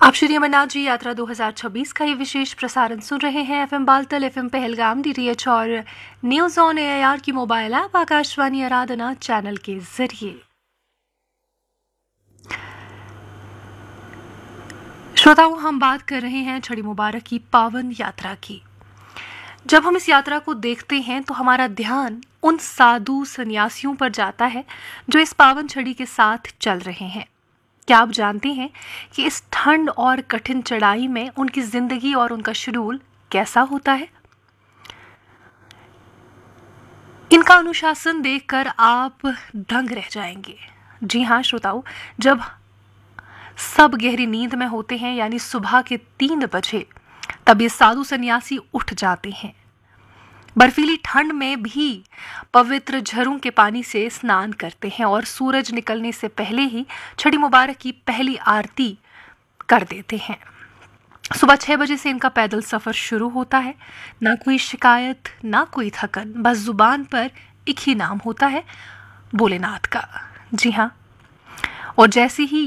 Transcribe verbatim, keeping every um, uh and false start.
आप श्री अमरनाथ जी यात्रा दो हज़ार छब्बीस का ये विशेष प्रसारण सुन रहे हैं। FM Baltal, FM Pahalgam, DTH और न्यूज ऑन एआईआर की मोबाइल ऐप, आकाशवाणी आराधना चैनल के जरिए। श्रोताओं, हम बात कर रहे हैं छड़ी मुबारक की पावन यात्रा की। जब हम इस यात्रा को देखते हैं तो हमारा ध्यान उन साधु सन्यासियों पर जाता है जो इस पावन छड़ी के साथ चल रहे हैं। क्या आप जानते हैं कि इस ठंड और कठिन चढ़ाई में उनकी जिंदगी और उनका शेड्यूल कैसा होता है? इनका अनुशासन देखकर आप दंग रह जाएंगे। जी हाँ श्रोताओ, जब सब गहरी नींद में होते हैं यानी सुबह के तीन बजे, तब ये साधु सन्यासी उठ जाते हैं। बर्फीली ठंड में भी पवित्र झरों के पानी से स्नान करते हैं और सूरज निकलने से पहले ही छड़ी मुबारक की पहली आरती कर देते हैं। सुबह छह बजे से इनका पैदल सफर शुरू होता है। ना कोई शिकायत, ना कोई थकन, बस जुबान पर एक ही नाम होता है, भोलेनाथ का। जी हाँ, और जैसे ही